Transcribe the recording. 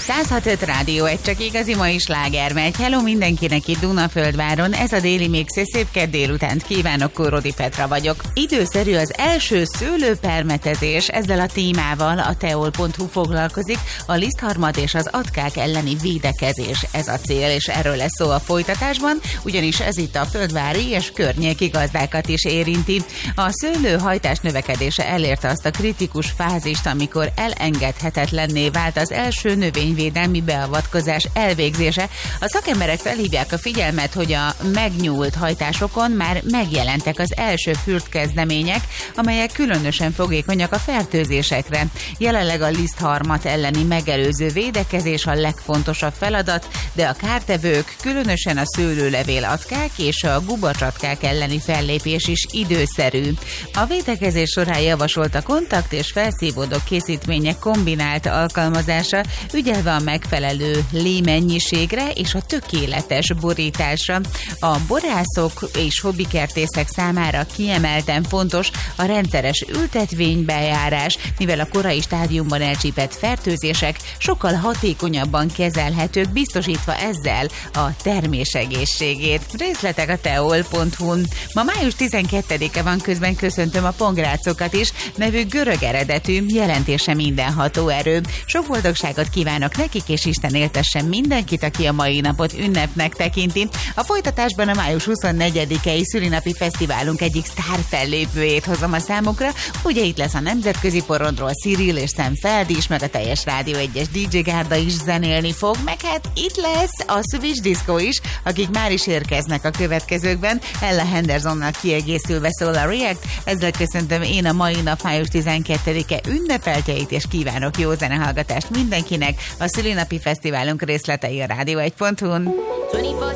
106.5 Rádió, egy csak igazi mai sláger megy. Hello mindenkinek itt Dunaföldváron, ez a déli mix, szép kedd délutánt kívánok, Kórodi Petra vagyok. Időszerű az első szőlőpermetezés, ezzel a témával a teol.hu foglalkozik, a lisztharmad és az atkák elleni védekezés, ez a cél, és erről lesz szó a folytatásban, ugyanis ez itt a földvári és környéki gazdákat is érinti. A szőlőhajtás növekedése elérte azt a kritikus fázist, amikor elengedhetetlenné vált az első növényvédelmi beavatkozás elvégzése. A szakemberek felhívják a figyelmet, hogy a megnyúlt hajtásokon már megjelentek az első fürdkezdemények, amelyek különösen fogékonyak a fertőzésekre. Jelenleg a lisztharmat elleni megelőző védekezés a legfontosabb feladat, de a kártevők, különösen a szőlőlevél atkák és a gubacsatkák elleni fellépés is időszerű. A védekezés során javasolt a kontakt és felszívódó készítmények kombinált alkalmazása, ügyelve a megfelelő lémennyiségre és a tökéletes borításra. A borászok és hobbikertészek számára kiemelten fontos a rendszeres ültetvénybejárás, mivel a korai stádiumban elcsípett fertőzések sokkal hatékonyabban kezelhetők, biztosítva ezzel a termés egészségét. Részletek a teol.hu-n. Ma május 12-e van, közben köszöntöm a pongrácokat is, nevük görög eredetű, jelentése mindenható erő. Sok boldogságot kívánok nekik, és Isten éltessen mindenkit, aki a mai napot ünnepnek tekinti. A folytatásban a május 24-i szülinapi fesztiválunk egyik sztár fellépőjét hozom a számukra. Ugye itt lesz a nemzetközi porondról Cyril és Sam Feld is, meg a teljes Rádió 1-es DJ Gárda is zenélni fog, meg hát itt lesz a Switch Disco is, akik már is érkeznek a következőkben. Ella Hendersonnal kiegészülve szól a React. Ezzel köszöntöm én a mai nap május 12-e ünnepeltjeit, és kívánok jó zenehallgatást mindenkinek. A szülinapi fesztiválunk részletei a Rádió 1.hu-n. 24/7